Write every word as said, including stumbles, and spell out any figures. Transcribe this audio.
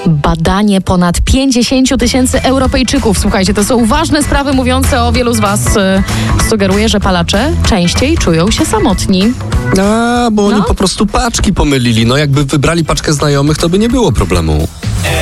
Badanie ponad pięćdziesięciu tysięcy Europejczyków. Słuchajcie, to są ważne sprawy mówiące o wielu z was. E, sugeruje, że palacze częściej czują się samotni. A, bo No. oni po prostu paczki pomylili. No jakby wybrali paczkę znajomych, to by nie było problemu.